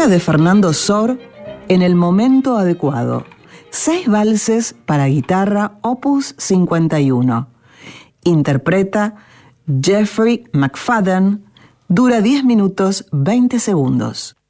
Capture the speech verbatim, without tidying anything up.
Obra de Fernando Sor en el momento adecuado. Seis valses para guitarra, opus cincuenta y uno. Interpreta Jeffrey McFadden. Dura diez minutos veinte segundos.